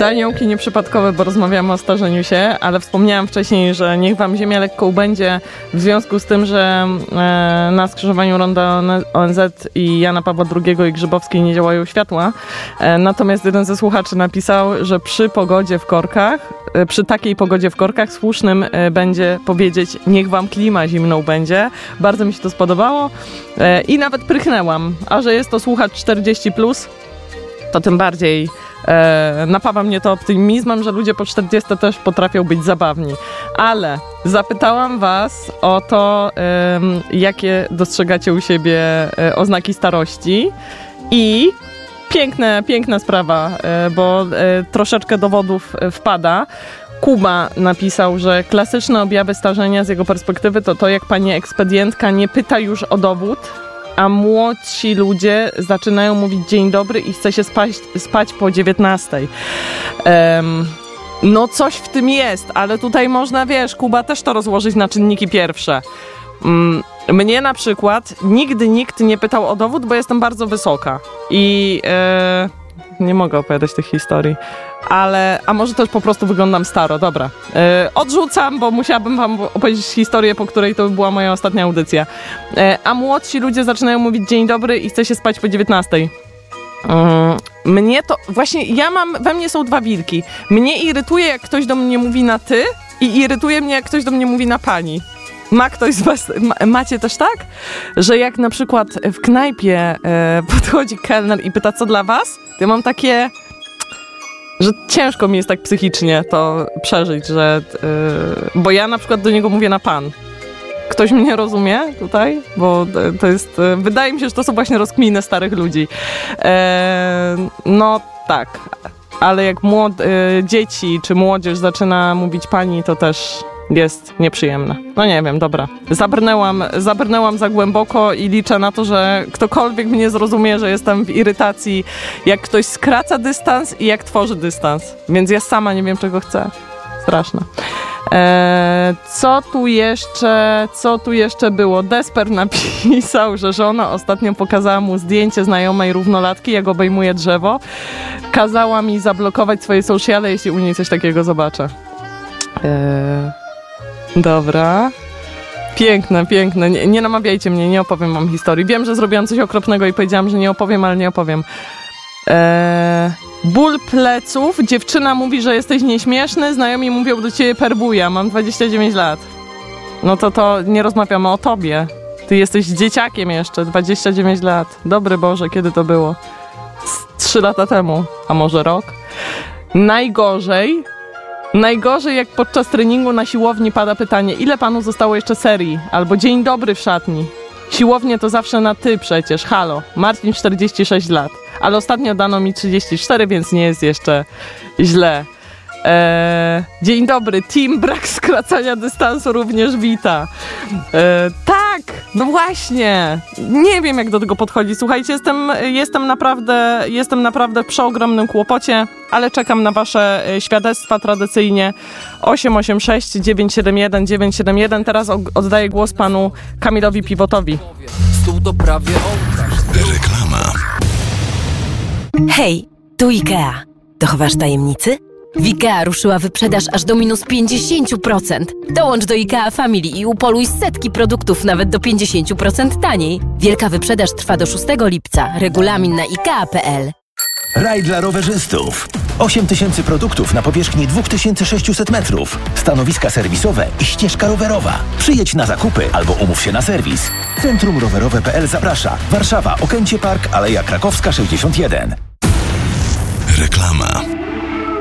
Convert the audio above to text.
Aniołki nieprzypadkowe, bo rozmawiamy o starzeniu się, ale wspomniałam wcześniej, że niech wam ziemia lekko ubędzie w związku z tym, że na skrzyżowaniu ronda ONZ i Jana Pawła II i Grzybowskiej nie działają światła. Natomiast jeden ze słuchaczy napisał, że przy takiej pogodzie w korkach słusznym będzie powiedzieć: niech wam klima zimną będzie. Bardzo mi się to spodobało i nawet prychnęłam. A że jest to słuchacz 40+, to tym bardziej napawa mnie to optymizmem, że ludzie po 40 też potrafią być zabawni. Ale zapytałam was o to, jakie dostrzegacie u siebie oznaki starości i piękna sprawa, bo troszeczkę dowodów wpada. Kuba napisał, że klasyczne objawy starzenia z jego perspektywy to jak pani ekspedientka nie pyta już o dowód, a młodsi ludzie zaczynają mówić dzień dobry i chce się spać po 19. No coś w tym jest, ale tutaj można, Kuba, też to rozłożyć na czynniki pierwsze. Mnie na przykład nigdy nikt nie pytał o dowód, bo jestem bardzo wysoka i nie mogę opowiadać tych historii. A może też po prostu wyglądam staro, dobra. Odrzucam, bo musiałabym wam opowiedzieć historię, po której to była moja ostatnia audycja. A młodsi ludzie zaczynają mówić dzień dobry i chce się spać po 19. Mnie to, właśnie we mnie są dwa wilki. Mnie irytuje, jak ktoś do mnie mówi na ty i irytuje mnie, jak ktoś do mnie mówi na pani. Ma ktoś z was, macie też tak? Że jak na przykład w knajpie podchodzi kelner i pyta, co dla was? To ja mam takie, że ciężko mi jest tak psychicznie to przeżyć, że bo ja na przykład do niego mówię na pan. Ktoś mnie rozumie tutaj? Bo to jest, wydaje mi się, że to są właśnie rozkminy starych ludzi. No tak, ale jak dzieci czy młodzież zaczyna mówić pani, to też jest nieprzyjemne. No nie wiem, dobra. Zabrnęłam za głęboko i liczę na to, że ktokolwiek mnie zrozumie, że jestem w irytacji, jak ktoś skraca dystans i jak tworzy dystans. Więc ja sama nie wiem, czego chcę. Straszne. Co tu jeszcze było? Desper napisał, że żona ostatnio pokazała mu zdjęcie znajomej równolatki, jak obejmuje drzewo. Kazała mi zablokować swoje sociale, jeśli u niej coś takiego zobaczę. Dobra. Piękne. Nie namawiajcie mnie, nie opowiem wam historii. Wiem, że zrobiłam coś okropnego i powiedziałam, że nie opowiem, ale nie opowiem. Ból pleców. Dziewczyna mówi, że jesteś nieśmieszny. Znajomi mówią do ciebie perbuja. Mam 29 lat. No to nie rozmawiamy o tobie. Ty jesteś dzieciakiem jeszcze. 29 lat. Dobry Boże, kiedy to było? 3 lata temu. A może rok? Najgorzej, jak podczas treningu na siłowni pada pytanie, ile panu zostało jeszcze serii? Albo dzień dobry w szatni. Siłownie to zawsze na ty przecież. Halo. Marcin, 46 lat. Ale ostatnio dano mi 34, więc nie jest jeszcze źle. Dzień dobry. Team brak skracania dystansu również wita. Tak, no właśnie. Nie wiem, jak do tego podchodzić. Słuchajcie, jestem naprawdę w przeogromnym kłopocie, ale czekam na wasze świadectwa tradycyjnie. 886 971 971. Teraz oddaję głos panu Kamilowi Piwotowi. Reklama. Hej, tu IKEA. Dochowasz tajemnicy? W IKEA ruszyła wyprzedaż aż do minus 50%. Dołącz do IKEA Family i upoluj setki produktów nawet do 50% taniej. Wielka wyprzedaż trwa do 6 lipca. Regulamin na IKEA.pl. Raj dla rowerzystów. 8000 produktów na powierzchni 2600 metrów. Stanowiska serwisowe i ścieżka rowerowa. Przyjedź na zakupy albo umów się na serwis. Centrum Rowerowe.pl zaprasza. Warszawa, Okęcie Park, Aleja Krakowska 61. Reklama.